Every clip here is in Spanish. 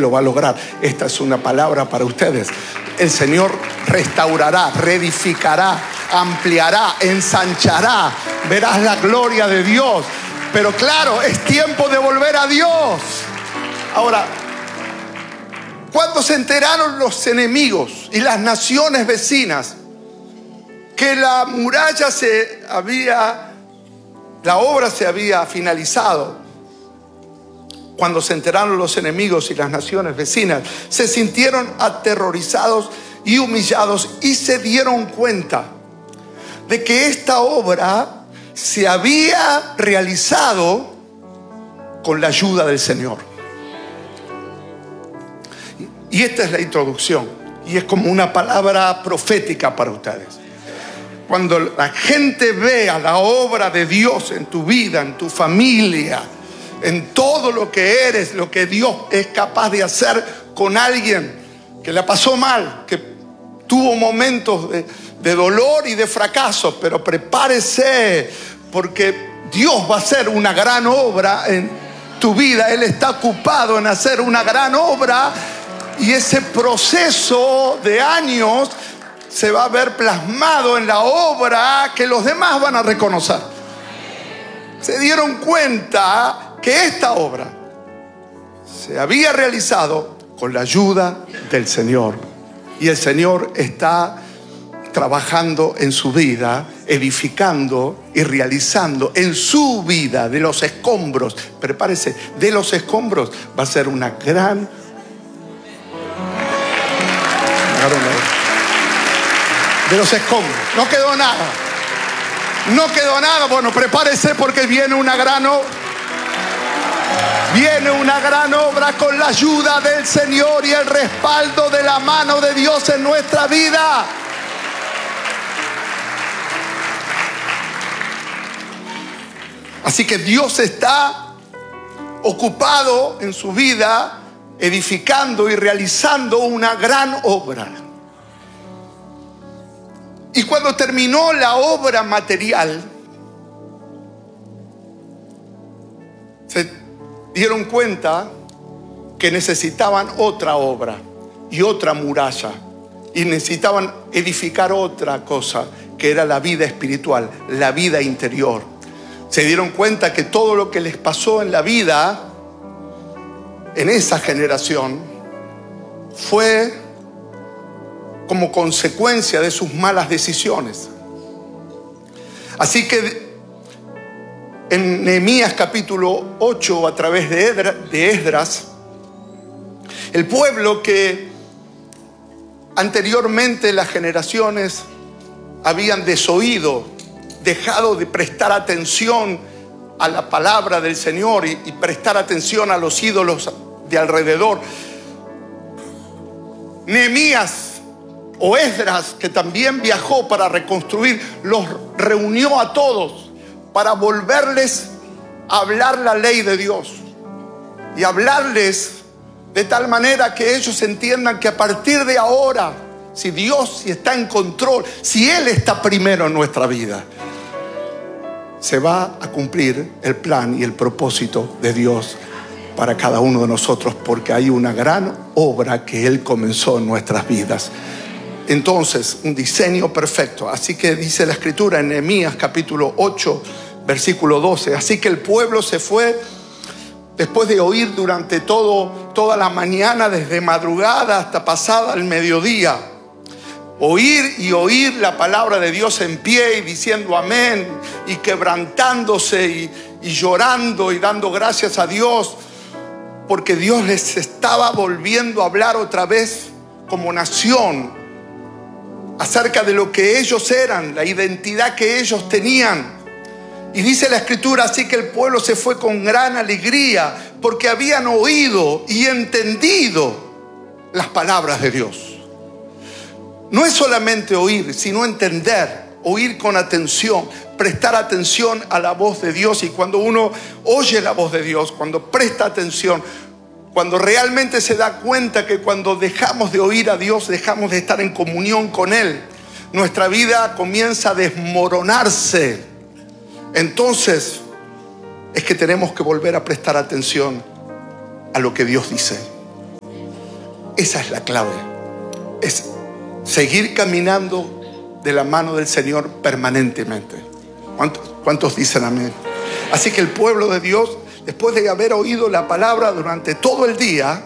lo va a lograr. Esta es una palabra para ustedes. El Señor restaurará, reedificará, ampliará, ensanchará. Verás la gloria de Dios. Pero claro, es tiempo de volver a Dios. Ahora, cuando se enteraron los enemigos y las naciones vecinas que la muralla la obra se había finalizado, cuando se enteraron los enemigos y las naciones vecinas, se sintieron aterrorizados y humillados y se dieron cuenta de que esta obra se había realizado con la ayuda del Señor. Y esta es la introducción, y es como una palabra profética para ustedes. Cuando la gente vea la obra de Dios en tu vida, en tu familia, en todo lo que eres, lo que Dios es capaz de hacer con alguien que la pasó mal, que tuvo momentos de dolor y de fracaso, pero prepárese, porque Dios va a hacer una gran obra en tu vida. Él está ocupado en hacer una gran obra, y ese proceso de años se va a ver plasmado en la obra que los demás van a reconocer. Se dieron cuenta que esta obra se había realizado con la ayuda del Señor. Y el Señor está trabajando en su vida, edificando y realizando en su vida de los escombros. Prepárese, de los escombros va a ser una gran... De los escombros. No quedó nada. No quedó nada. Bueno, prepárese porque viene una gran obra. Viene una gran obra con la ayuda del Señor y el respaldo de la mano de Dios en nuestra vida. Así que Dios está ocupado en su vida, edificando y realizando una gran obra. Y cuando terminó la obra material, se dieron cuenta que necesitaban otra obra y otra muralla, y necesitaban edificar otra cosa, que era la vida espiritual, la vida interior. Se dieron cuenta que todo lo que les pasó en la vida, en esa generación, fue como consecuencia de sus malas decisiones. Así que en Nehemías capítulo 8, a través de Esdras, el pueblo que anteriormente las generaciones habían desoído, dejado de prestar atención a la palabra del Señor y prestar atención a los ídolos de alrededor, Nehemías o Esdras, que también viajó para reconstruir, los reunió a todos para volverles a hablar la ley de Dios y hablarles de tal manera que ellos entiendan que a partir de ahora, si Dios está en control, si Él está primero en nuestra vida, se va a cumplir el plan y el propósito de Dios para cada uno de nosotros, porque hay una gran obra que Él comenzó en nuestras vidas. Entonces, un diseño perfecto. Así que dice la Escritura en Nehemías capítulo 8, versículo 12. Así que el pueblo se fue después de oír durante toda la mañana, desde madrugada hasta pasada el mediodía. Oír y oír la palabra de Dios en pie y diciendo amén, y quebrantándose y llorando y dando gracias a Dios, porque Dios les estaba volviendo a hablar otra vez como nación acerca de lo que ellos eran, la identidad que ellos tenían. Y dice la Escritura, así que el pueblo se fue con gran alegría, porque habían oído y entendido las palabras de Dios. No es solamente oír, sino entender, oír con atención, prestar atención a la voz de Dios. Y cuando uno oye la voz de Dios, cuando presta atención, cuando realmente se da cuenta que cuando dejamos de oír a Dios, dejamos de estar en comunión con Él, nuestra vida comienza a desmoronarse. Entonces es que tenemos que volver a prestar atención a lo que Dios dice. Esa es la clave. Es seguir caminando de la mano del Señor permanentemente. ¿Cuántos dicen amén? Así que el pueblo de Dios, después de haber oído la palabra durante todo el día,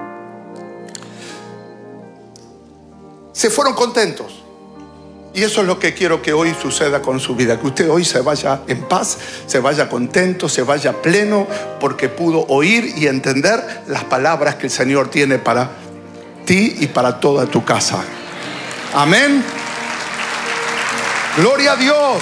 se fueron contentos. Y eso es lo que quiero que hoy suceda con su vida. Que usted hoy se vaya en paz, se vaya contento, se vaya pleno, porque pudo oír y entender las palabras que el Señor tiene para ti y para toda tu casa. Amén. Gloria a Dios.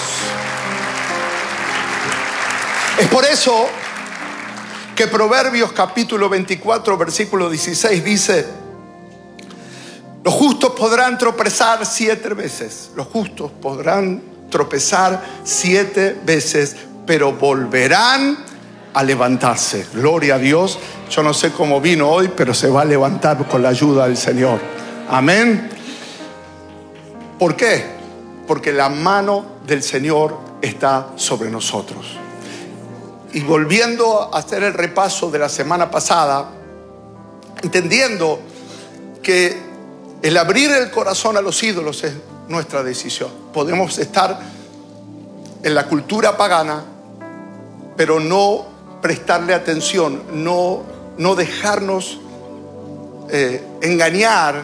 Es por eso que Proverbios capítulo 24, versículo 16 dice: los justos podrán tropezar 7 veces. Los justos podrán tropezar 7 veces, pero volverán a levantarse. Gloria a Dios. Yo no sé cómo vino hoy, pero se va a levantar con la ayuda del Señor. Amén. ¿Por qué? Porque la mano del Señor está sobre nosotros. Y volviendo a hacer el repaso de la semana pasada, entendiendo que el abrir el corazón a los ídolos es nuestra decisión. Podemos estar en la cultura pagana, pero no prestarle atención, no dejarnos engañar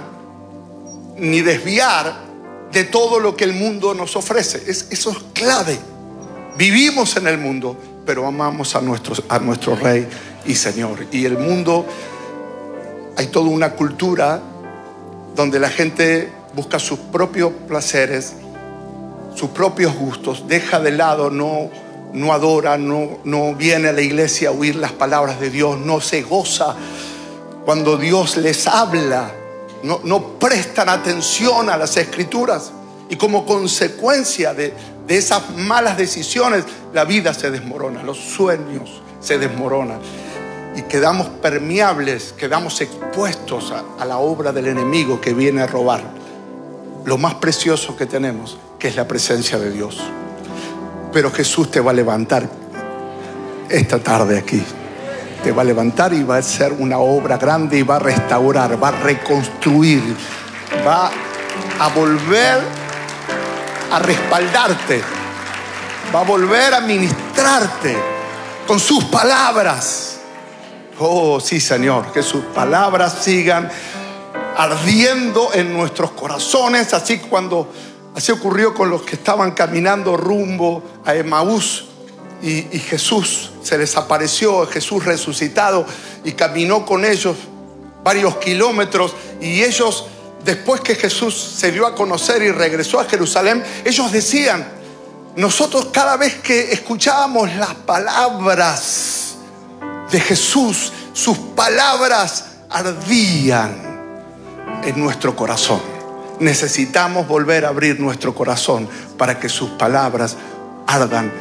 ni desviar de todo lo que el mundo nos ofrece. Eso es clave. Vivimos en el mundo, pero amamos a nuestro Rey y Señor. Y el mundo, hay toda una cultura donde la gente busca sus propios placeres, sus propios gustos, deja de lado, no adora, no viene a la iglesia a oír las palabras de Dios, no se goza cuando Dios les habla, no prestan atención a las escrituras. Y como consecuencia de esas malas decisiones, la vida se desmorona, los sueños se desmoronan. Y quedamos permeables, quedamos expuestos a la obra del enemigo que viene a robar lo más precioso que tenemos, que es la presencia de Dios. Pero Jesús te va a levantar esta tarde aquí. Te va a levantar y va a hacer una obra grande y va a restaurar, va a reconstruir, va a volver a respaldarte, va a volver a ministrarte con sus palabras. Oh, sí, Señor, que sus palabras sigan ardiendo en nuestros corazones. Así ocurrió con los que estaban caminando rumbo a Emaús y Jesús se les apareció, Jesús resucitado, y caminó con ellos varios kilómetros. Y ellos, después que Jesús se dio a conocer y regresó a Jerusalén, ellos decían: nosotros cada vez que escuchábamos las palabras de Jesús, sus palabras ardían en nuestro corazón. Necesitamos volver a abrir nuestro corazón para que sus palabras ardan,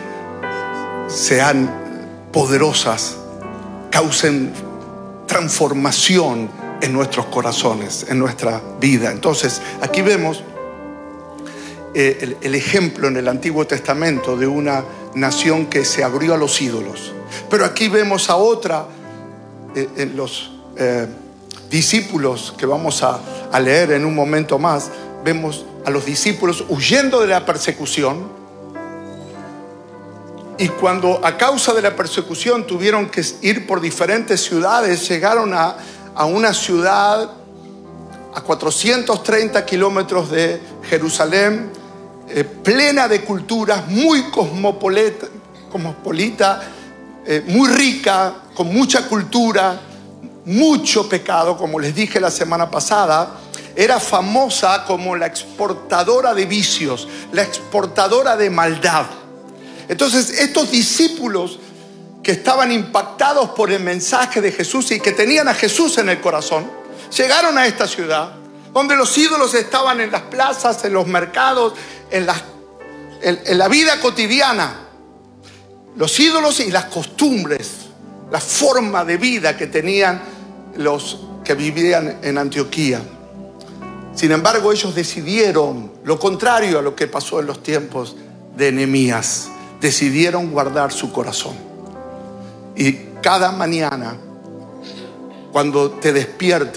sean poderosas, causen transformación en nuestros corazones, en nuestra vida. Entonces, aquí vemos el ejemplo en el Antiguo Testamento de una nación que se abrió a los ídolos. Pero aquí vemos a otra, en los discípulos que vamos a leer en un momento más. Vemos a los discípulos huyendo de la persecución. Y cuando a causa de la persecución tuvieron que ir por diferentes ciudades, llegaron a una ciudad a 430 kilómetros de Jerusalén, plena de culturas, muy cosmopolita, muy rica, con mucha cultura, mucho pecado. Como les dije la semana pasada, era famosa como la exportadora de vicios, la exportadora de maldad. Entonces, estos discípulos que estaban impactados por el mensaje de Jesús y que tenían a Jesús en el corazón, llegaron a esta ciudad donde los ídolos estaban en las plazas, en los mercados, en la vida cotidiana. Los ídolos y las costumbres, la forma de vida que tenían los que vivían en Antioquía. Sin embargo, ellos decidieron lo contrario a lo que pasó en los tiempos de Nehemías. Decidieron guardar su corazón. Y cada mañana, cuando te despiertes,